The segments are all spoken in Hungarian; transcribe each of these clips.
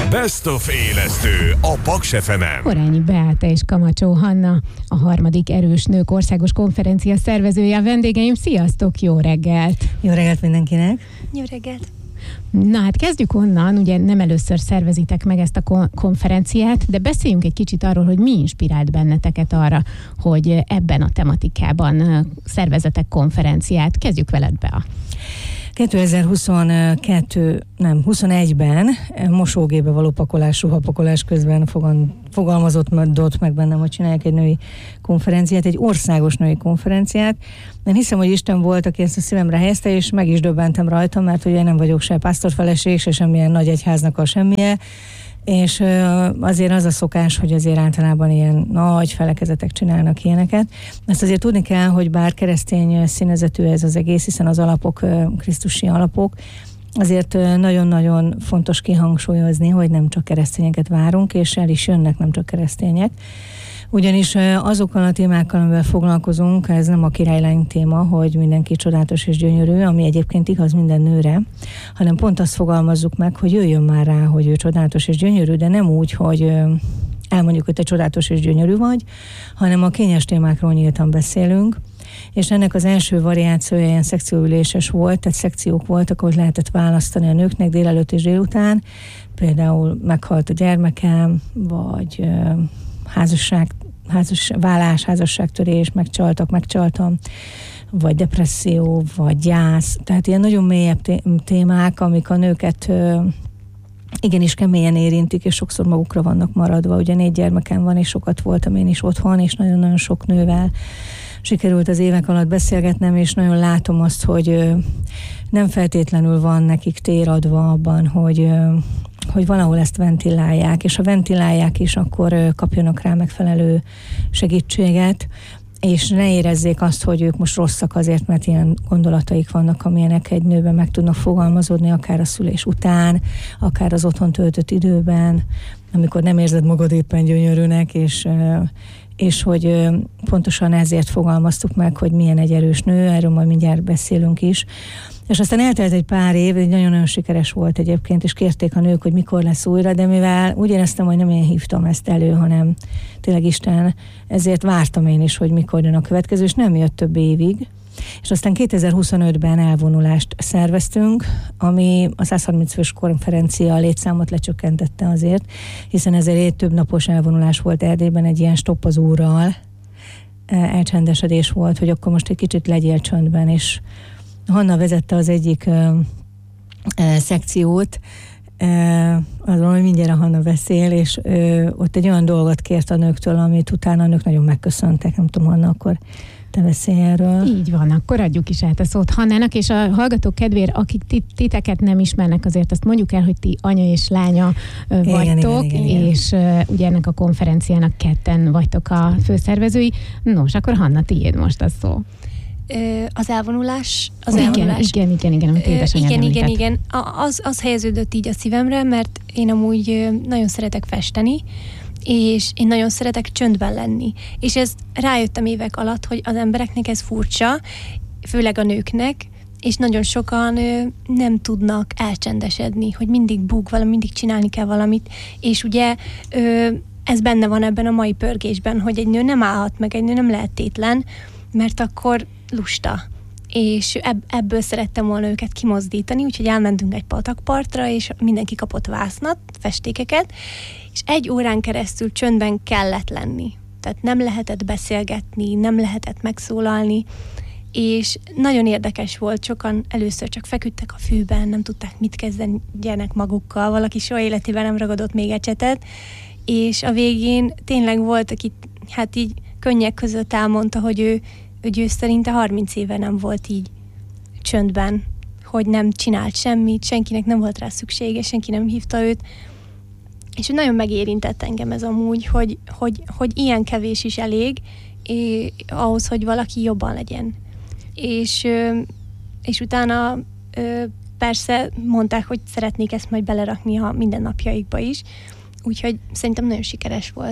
Best of élesztő a Paks FM-en. Horányi Beáta és Kamacsó Hanna, a harmadik Erős Nők Országos Konferencia szervezője a vendégeim. Sziasztok, jó reggelt! Jó reggelt mindenkinek! Jó reggelt! Na hát kezdjük onnan, ugye nem először szervezitek meg ezt a konferenciát, de beszéljünk egy kicsit arról, hogy mi inspirált benneteket arra, hogy ebben a tematikában szervezetek konferenciát. Kezdjük veled, Bea. 2021-ben mosógépbe való pakolás, ruhapakolás közben fogalmazott meg bennem, hogy csinálják egy női konferenciát, egy országos női konferenciát. Én hiszem, hogy Isten volt, aki ezt a szívemre helyezte, és meg is döbbentem rajta, mert ugye nem vagyok se pásztorfeleség, se semmilyen nagy egyháznak a semmije, és azért az a szokás, hogy azért általában ilyen nagy felekezetek csinálnak ilyeneket. Ezt azért tudni kell, hogy bár keresztény színezetű ez az egész, hiszen az alapok krisztusi alapok, azért nagyon-nagyon fontos kihangsúlyozni, hogy nem csak keresztényeket várunk, és el is jönnek nem csak keresztények. Ugyanis azokkal a témákkal, amivel foglalkozunk, ez nem a királylány téma, hogy mindenki csodálatos és gyönyörű, ami egyébként igaz minden nőre, hanem pont azt fogalmazzuk meg, hogy jöjjön már rá, hogy ő csodálatos és gyönyörű, de nem úgy, hogy elmondjuk, hogy te csodálatos és gyönyörű vagy, hanem a kényes témákról nyíltan beszélünk, és ennek az első variációja ilyen szekcióüléses volt, tehát szekciók voltak, ahogy lehetett választani a nőknek délelőtt és délután, például meghalt a gyermekem, vagy vállás, házasságtörés, megcsaltam, vagy depresszió, vagy gyász. Tehát ilyen nagyon mélyebb témák, amik a nőket igenis keményen érintik, és sokszor magukra vannak maradva. Ugye 4 gyermekem van, és sokat voltam én is otthon, és nagyon-nagyon sok nővel sikerült az évek alatt beszélgetnem, és nagyon látom azt, hogy nem feltétlenül van nekik tér adva abban, hogy valahol ezt ventilálják, és ha ventilálják is, akkor kapjanak rá megfelelő segítséget, és ne érezzék azt, hogy ők most rosszak azért, mert ilyen gondolataik vannak, amilyenek egy nőben meg tudnak fogalmazódni, akár a szülés után, akár az otthon töltött időben, amikor nem érzed magad éppen gyönyörűnek, és hogy pontosan ezért fogalmaztuk meg, hogy milyen egy erős nő, erről majd mindjárt beszélünk is. És aztán eltelt egy pár év, nagyon-nagyon sikeres volt egyébként, és kérték a nők, hogy mikor lesz újra, de mivel úgy éreztem, hogy nem én hívtam ezt elő, hanem tényleg Isten, ezért vártam én is, hogy mikor jön a következő, és nem jött több évig. És aztán 2025-ben elvonulást szerveztünk, ami a 130 fős konferencia létszámot lecsökkentette azért, hiszen ezért több napos elvonulás volt Erdélyben, egy ilyen stopp az úrral, elcsendesedés volt, hogy akkor most egy kicsit legyél csöndben, és Hanna vezette az egyik szekciót, azon, hogy mindjárt a Hanna beszél, és ott egy olyan dolgot kért a nőktől, amit utána a nők nagyon megköszöntek. Nem tudom, Hanna, akkor te beszélj erről. Így van, akkor adjuk is át a szót Hannának, és a hallgatók kedvéért, akik titeket nem ismernek, azért azt mondjuk el, hogy ti anya és lánya vagytok, igen. És ugye ennek a konferenciának ketten vagytok a főszervezői. Nos, akkor Hanna, tiéd most a szó. Az elvonulás. Igen, amit édesanyád említett. Igen. Az helyeződött így a szívemre, mert én amúgy nagyon szeretek festeni, és én nagyon szeretek csöndben lenni. És ez rájöttem évek alatt, hogy az embereknek ez furcsa, főleg a nőknek, és nagyon sokan nem tudnak elcsendesedni, hogy mindig búg valami, mindig csinálni kell valamit, és ugye ez benne van ebben a mai pörgésben, hogy egy nő nem állhat meg, egy nő nem lehet tétlen, mert akkor lusta. És ebből szerettem volna őket kimozdítani, úgyhogy elmentünk egy patakpartra, és mindenki kapott vásznat, festékeket, és 1 órán keresztül csöndben kellett lenni. Tehát nem lehetett beszélgetni, nem lehetett megszólalni, és nagyon érdekes volt, sokan először csak feküdtek a fűben, nem tudták mit kezdenek magukkal, valaki soha életében nem ragadott még ecsetet, és a végén tényleg volt, aki hát így könnyek között elmondta, hogy ő szerinte 30 éve nem volt így csöndben, hogy nem csinált semmit, senkinek nem volt rá szüksége, senki nem hívta őt, és nagyon megérintett engem ez amúgy, hogy ilyen kevés is elég ahhoz, hogy valaki jobban legyen. És utána persze mondták, hogy szeretnék ezt majd belerakni a mindennapjaikba is, úgyhogy szerintem nagyon sikeres volt.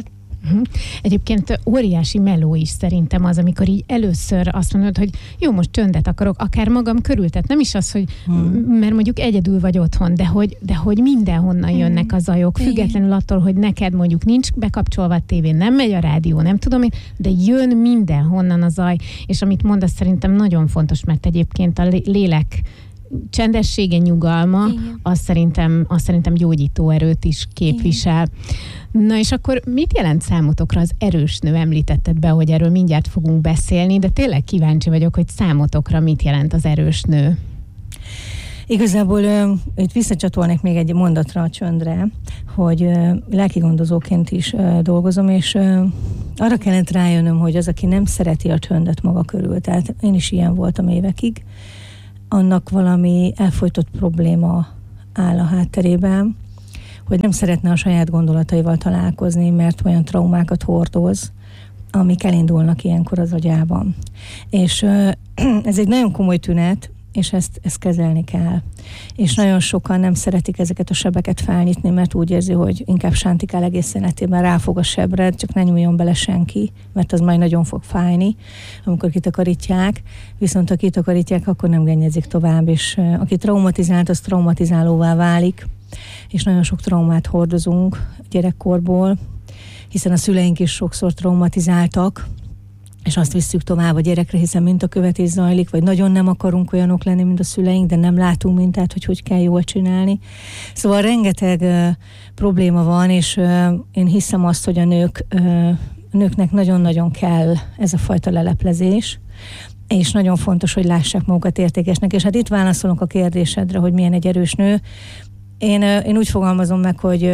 Egyébként óriási meló is szerintem az, amikor így először azt mondod, hogy jó, most csöndet akarok, akár magam körül, tehát nem is az, hogy mert mondjuk egyedül vagy otthon, de hogy mindenhonnan jönnek a zajok, függetlenül attól, hogy neked mondjuk nincs bekapcsolva a tévén, nem megy a rádió, nem tudom én, de jön mindenhonnan a zaj, és amit mondasz szerintem nagyon fontos, mert egyébként a lélek csendessége, nyugalma, azt szerintem gyógyító erőt is képvisel. Igen. Na és akkor mit jelent számotokra az erős nő? Említetted be, hogy erről mindjárt fogunk beszélni, de tényleg kíváncsi vagyok, hogy számotokra mit jelent az erős nő. Igazából itt visszacsatolnék még egy mondatra a csöndre, hogy lelkigondozóként is dolgozom, és arra kellett rájönnöm, hogy az, aki nem szereti a csöndet maga körül, tehát én is ilyen voltam évekig, annak valami elfojtott probléma áll a hátterében, hogy nem szeretne a saját gondolataival találkozni, mert olyan traumákat hordoz, amik elindulnak ilyenkor az agyában. És ez egy nagyon komoly tünet, és ezt kezelni kell. És nagyon sokan nem szeretik ezeket a sebeket felnyitni, mert úgy érzi, hogy inkább sántikál egész életében, ráfog a sebre, csak ne nyúljon bele senki, mert az majd nagyon fog fájni, amikor kitakarítják, viszont ha kitakarítják, akkor nem gennyezik tovább, és aki traumatizált, az traumatizálóvá válik, és nagyon sok traumát hordozunk gyerekkorból, hiszen a szüleink is sokszor traumatizáltak, és azt visszük tovább a gyerekre, hiszen mintakövetés zajlik, vagy nagyon nem akarunk olyanok lenni, mint a szüleink, de nem látunk mintát, hogy kell jól csinálni. Szóval rengeteg probléma van, és én hiszem azt, hogy a nőknek nagyon-nagyon kell ez a fajta leleplezés, és nagyon fontos, hogy lássák magukat értékesnek. És hát itt válaszolok a kérdésedre, hogy milyen egy erős nő. Én úgy fogalmazom meg, hogy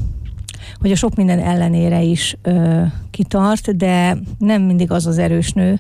a sok minden ellenére is kitart, de nem mindig az az erős nő,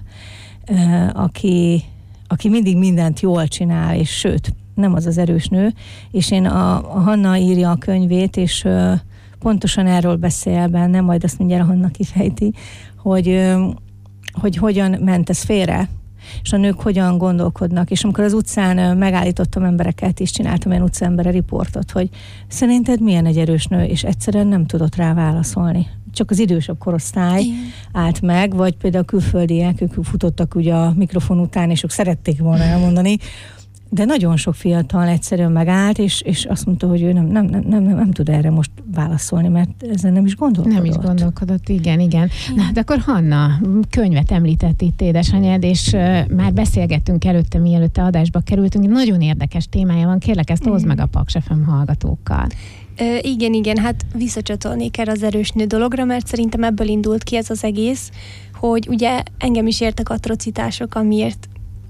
aki mindig mindent jól csinál, és sőt, nem az az erős nő. És én a Hanna írja a könyvét, és pontosan erről beszél benne, majd azt mindjárt a Hanna kifejti, hogy hogyan ment ez félre, és a nők hogyan gondolkodnak. És amikor az utcán megállítottam embereket, és csináltam ilyen utcaembere riportot, hogy szerinted milyen egy erős nő, és egyszerűen nem tudott rá válaszolni. Csak az idősebb korosztály állt meg, vagy például a külföldiek, ők futottak ugye a mikrofon után, és ők szerették volna elmondani, de nagyon sok fiatal egyszerűen megállt, és azt mondta, hogy ő nem tud erre most válaszolni, mert ezzel nem is gondolkodott. Nem is gondolkodott, igen. Na, de akkor Hanna, könyvet említett itt édesanyád, és már beszélgettünk előtte, mielőtt adásba kerültünk, nagyon érdekes témája van, kérlek ezt hozd meg a Paks FM hallgatókkal. Igen, hát visszacsatolnék erre az erős nő dologra, mert szerintem ebből indult ki ez az egész, hogy ugye engem is értek atrocitások, amiért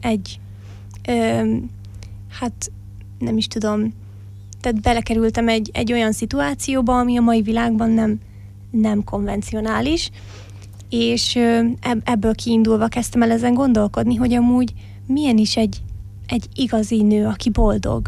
hát nem is tudom, tehát belekerültem egy olyan szituációba, ami a mai világban nem konvencionális, és ebből kiindulva kezdtem el ezen gondolkodni, hogy amúgy milyen is egy igazi nő, aki boldog,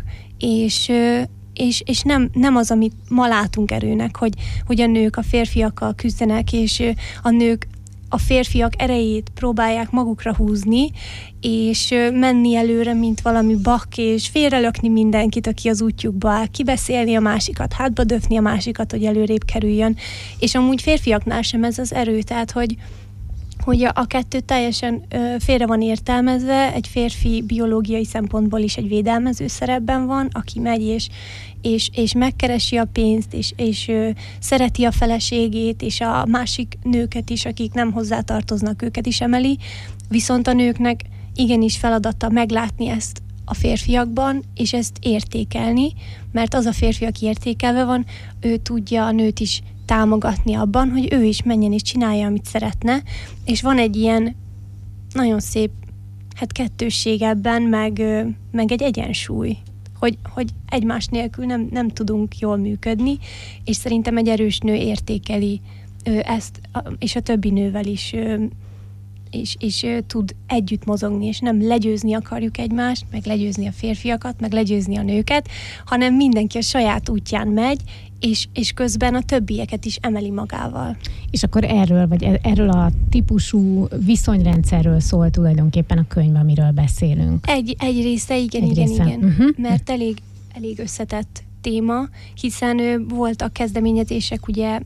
és nem az, amit ma látunk erőnek, hogy a nők a férfiakkal küzdenek, és a nők a férfiak erejét próbálják magukra húzni, és menni előre, mint valami bak, és félrelökni mindenkit, aki az útjukba áll, kibeszélni a másikat, hátba döfni a másikat, hogy előrébb kerüljön. És amúgy férfiaknál sem ez az erő, tehát hogy a kettő teljesen félre van értelmezve, egy férfi biológiai szempontból is egy védelmező szerepben van, aki megy és megkeresi a pénzt, és szereti a feleségét, és a másik nőket is, akik nem hozzátartoznak, őket is emeli, viszont a nőknek igenis feladata meglátni ezt a férfiakban, és ezt értékelni, mert az a férfi, aki értékelve van, ő tudja a nőt is támogatni abban, hogy ő is menjen és csinálja, amit szeretne, és van egy ilyen nagyon szép kettősség ebben, meg egy egyensúly, hogy egymás nélkül nem tudunk jól működni, és szerintem egy erős nő értékeli ezt, és a többi nővel is és tud együtt mozogni, és nem legyőzni akarjuk egymást, meg legyőzni a férfiakat, meg legyőzni a nőket, hanem mindenki a saját útján megy, és közben a többieket is emeli magával. És akkor erről a típusú viszonyrendszerről szól tulajdonképpen a könyv, amiről beszélünk. Egy része, igen. Mert elég összetett téma, hiszen voltak kezdeményezések ugye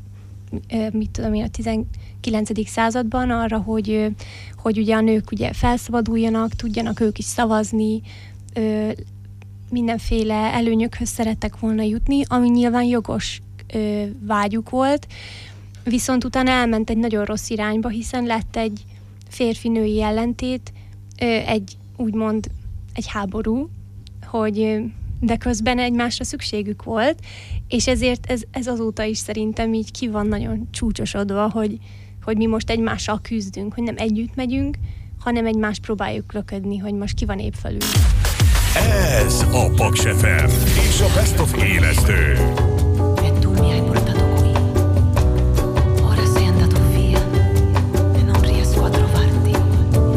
mit tudom én, a 19. században arra, hogy ugye a nők ugye felszabaduljanak, tudjanak ők is szavazni, mindenféle előnyökhöz szerettek volna jutni, ami nyilván jogos vágyuk volt, viszont utána elment egy nagyon rossz irányba, hiszen lett egy férfi-női ellentét, úgymond egy háború, de közben egymásra szükségük volt, és ezért ez azóta is szerintem így ki van nagyon csúcsosodva, hogy mi most egymással küzdünk, hogy nem együtt megyünk, hanem egymást próbáljuk löködni, hogy most ki van épp felül. Ez a Paks FM és a Best of élesztő.